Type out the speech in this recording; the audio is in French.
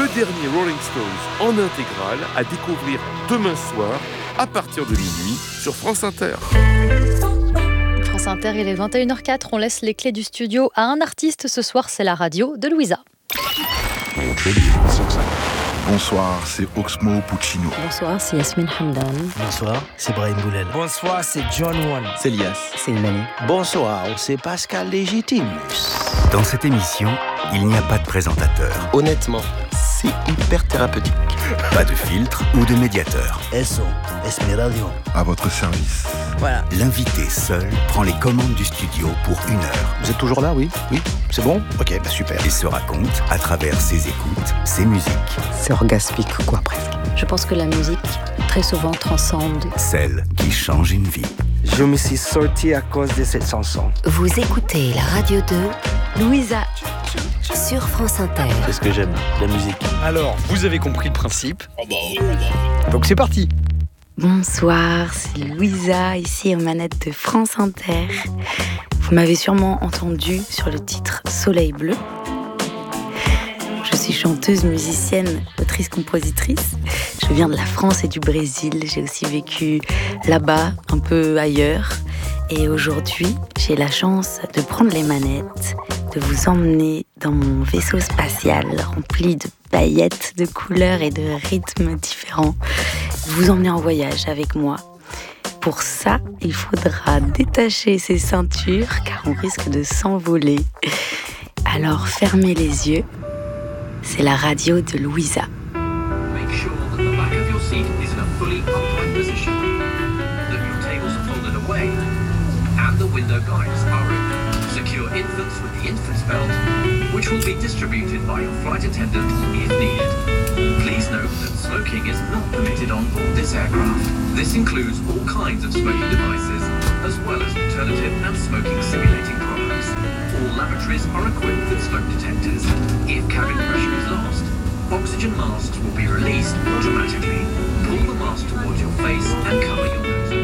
le dernier Rolling Stones en intégrale à découvrir demain soir à partir de minuit sur France Inter. France Inter, il est 21h04, on laisse les clés du studio à un artiste. Ce soir, c'est la radio de Louisa. Bonsoir, c'est Oxmo Puccino. Bonsoir, c'est Yasmine Hamdan. Bonsoir, c'est Brahim Boulel. Bonsoir, c'est John One. C'est Lias. C'est Imani. Bonsoir, c'est Pascal Légitimus. Dans cette émission, il n'y a pas de présentateur. Honnêtement, c'est hyper thérapeutique. Pas de filtre ou de médiateur. Eso, es mi radio. À votre service. Voilà. L'invité seul prend les commandes du studio pour 1 heure. Vous êtes toujours là, oui? Oui, c'est bon? Ok, super. Et se raconte à travers ses écoutes, ses musiques. C'est orgasmique, quoi, presque. Je pense que la musique, très souvent, transcende. Celle qui change une vie. Je me suis sorti à cause de cette chanson. Vous écoutez la radio de Louisa sur France Inter. C'est ce que j'aime, la musique. Alors, vous avez compris le principe. Donc c'est parti. Bonsoir, c'est Louisa, ici aux manettes de France Inter. Vous m'avez sûrement entendu sur le titre Soleil Bleu. Je suis chanteuse, musicienne, autrice-compositrice. Je viens de la France et du Brésil. J'ai aussi vécu là-bas, un peu ailleurs. Et aujourd'hui, j'ai la chance de prendre les manettes, de vous emmener dans mon vaisseau spatial rempli de paillettes, de couleurs et de rythmes différents. Vous emmener en voyage avec moi. Pour ça, il faudra détacher ses ceintures car on risque de s'envoler. Alors fermez les yeux. C'est la radio de Louisa. Make sure that the back of your seat is in a fully upright position, that your tables are folded away, and the window guides are open. Secure infants with the infant's belt, which will be distributed by your flight attendant if needed. Please note that smoking is not permitted on board this aircraft. This includes all kinds of smoking devices, as well as alternative and smoking simulating products. All lavatories are equipped with smoke detectors. If cabin pressure is lost, oxygen masks will be released automatically. Pull the mask towards your face and cover your nose.